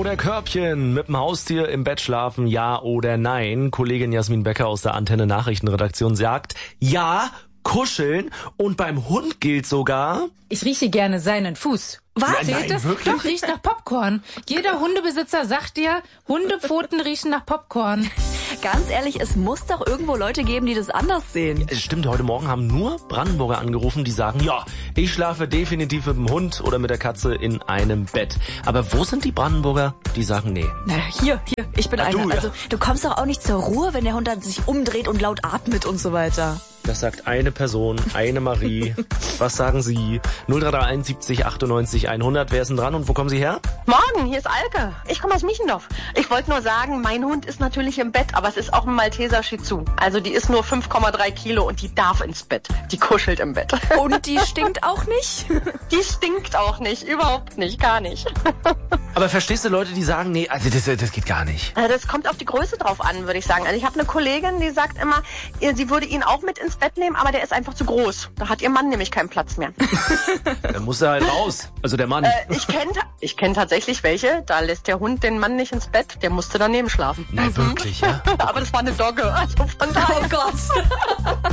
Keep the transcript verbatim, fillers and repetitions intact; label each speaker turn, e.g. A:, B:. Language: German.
A: oder Körbchen? Mit dem Haustier im Bett schlafen, ja oder nein? Kollegin Jasmin Becker aus der Antenne Nachrichtenredaktion sagt, ja, kuscheln. Und beim Hund gilt sogar...
B: Ich rieche gerne seinen Fuß.
C: Was?
A: Nein,
B: Zählt
A: nein,
B: das?
A: wirklich?
B: Doch, riecht nach Popcorn. Jeder Hundebesitzer sagt dir, Hundepfoten riechen nach Popcorn.
C: Ganz ehrlich, es muss doch irgendwo Leute geben, die das anders sehen.
A: Es stimmt, heute Morgen haben nur Brandenburger angerufen, die sagen, ja, ich schlafe definitiv mit dem Hund oder mit der Katze in einem Bett. Aber wo sind die Brandenburger, die sagen, nee?
C: Na, hier, hier, ich bin
A: Ach,
C: einer.
A: du, ja.
C: Also, du kommst doch auch nicht zur Ruhe, wenn der Hund dann sich umdreht und laut atmet und so weiter.
A: Das sagt eine Person, eine Marie. Was sagen Sie? null drei drei eins siebzig achtundneunzig hundert. Wer ist denn dran und wo kommen Sie her?
D: Morgen, hier ist Alke. Ich komme aus Michendorf. Ich wollte nur sagen, mein Hund ist natürlich im Bett, aber es ist auch ein Malteser Shih Tzu. Also die ist nur fünf Komma drei Kilo und die darf ins Bett. Die kuschelt im Bett.
C: Und die stinkt auch nicht?
D: Die stinkt auch nicht, überhaupt nicht, gar nicht.
A: Aber verstehst du Leute, die sagen, nee, also das, das geht gar nicht?
D: Also das kommt auf die Größe drauf an, würde ich sagen. Also ich habe eine Kollegin, die sagt immer, sie würde ihn auch mit ins Bett nehmen, aber der ist einfach zu groß. Da hat ihr Mann nämlich keinen Platz mehr.
A: Dann muss er halt raus. Also der Mann.
D: Äh, ich kenne ich kenn tatsächlich welche, da lässt der Hund den Mann nicht ins Bett, der musste daneben schlafen.
A: Nein, wirklich, ja?
D: Aber das war eine Dogge, also von daher.
C: Oh Gott.